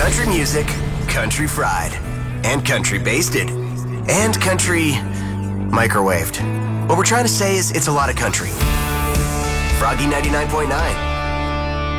Country music, country fried, and country basted, and country microwaved. What we're trying to say is it's a lot of country. Froggy 99.9.